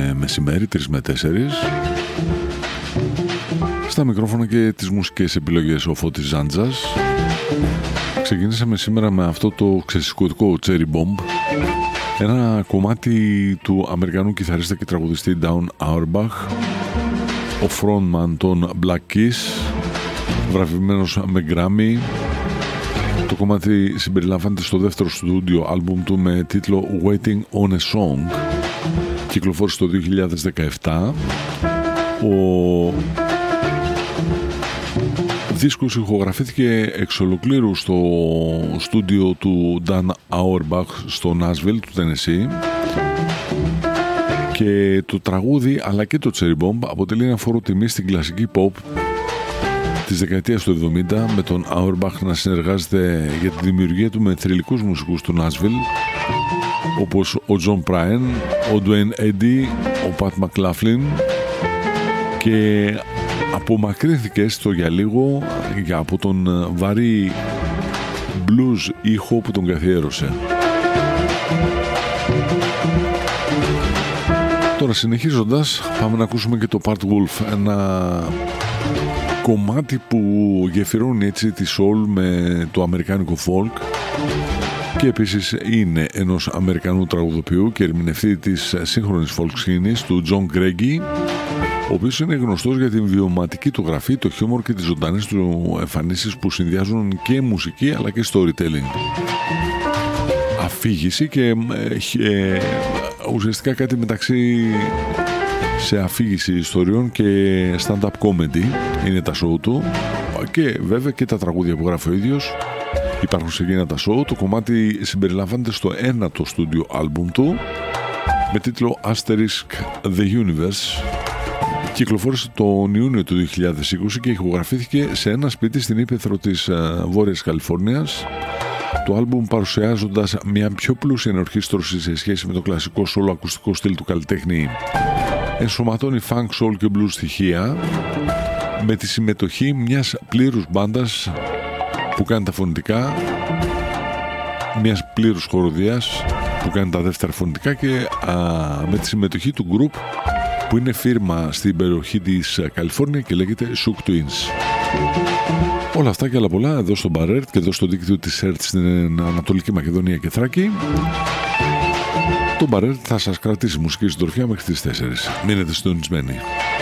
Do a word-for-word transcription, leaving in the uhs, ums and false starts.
μεσημέρι, τρεις με τέσσερις. Στα μικρόφωνα και τις μουσικές επιλογές ο Φώτης Ζάντζας. Ξεκινήσαμε σήμερα με αυτό το ξεσηκωτικό Cherry Bomb, ένα κομμάτι του Αμερικανού κιθαρίστα και τραγουδιστή Dawn Auerbach, ο frontman των Black Keys, βραβευμένος με Grammy. Το κομμάτι συμπεριλαμβάνεται στο δεύτερο στούντιο άλμπουμ του με τίτλο Waiting on a Song. Κυκλοφόρησε το δύο χιλιάδες δεκαεπτά. Ο δίσκος ηχογραφήθηκε εξ ολοκλήρου στο στούντιο του Dan Auerbach στο Nashville του Tennessee, και το τραγούδι αλλά και το Cherry Bomb αποτελεί ένα φόρο τιμή στην κλασική pop της δεκαετίας του εβδομήντα, με τον Auerbach να συνεργάζεται για τη δημιουργία του με θρυλικούς μουσικούς του Nashville όπως ο John Prine, ο Dwayne Eddy, ο Pat McLaughlin, και απομακρύνθηκε στο για λίγο για από τον βαρύ blues ήχο που τον καθιέρωσε. Τώρα, συνεχίζοντας, πάμε να ακούσουμε και το Part Wolf, ένα κομμάτι που γεφυρώνει έτσι τη soul με το αμερικάνικο folk και επίσης είναι ενός Αμερικανού τραγουδοποιού και ερμηνευτή της σύγχρονης folk σκηνής, του John Greggy, ο οποίος είναι γνωστός για την βιωματική του γραφή, το χιούμορ και τις ζωντανές του εμφανίσεις που συνδυάζουν και μουσική αλλά και storytelling, αφήγηση και ε, ουσιαστικά κάτι μεταξύ σε αφήγηση ιστοριών και stand-up comedy είναι τα show του, και βέβαια και τα τραγούδια που γράφει ο ίδιος υπάρχουν σε εκείνα τα show. Το κομμάτι συμπεριλαμβάνεται στο ένατο στούντιο άλμπουμ του με τίτλο Asterisk The Universe. Κυκλοφόρησε τον Ιούνιο του δύο χιλιάδες είκοσι και ηχογραφήθηκε σε ένα σπίτι στην ύπαιθρο της Βόρειας Καλιφόρνιας. Το άλμπουμ, παρουσιάζοντας μια πιο πλούσια ενορχήστρωση σε σχέση με το κλασικό solo ακουστικό στυλ του καλλιτέχνη, ενσωματώνει funk, soul και blues στοιχεία με τη συμμετοχή μιας πλήρους μπάντας που κάνει τα φωνητικά, μιας πλήρους χοροδίας που κάνει τα δεύτερα φωνητικά και α, με τη συμμετοχή του group που είναι φίρμα στην περιοχή της Καλιφόρνια και λέγεται Shook Twins. Όλα αυτά και άλλα πολλά εδώ στο Barrett και εδώ στο δίκτυο της ΕΡΤ στην Ανατολική Μακεδονία και Θράκη. Το Barrett θα σας κρατήσει μουσική συντροφιά μέχρι τις τέσσερις. Μείνετε συντονισμένοι.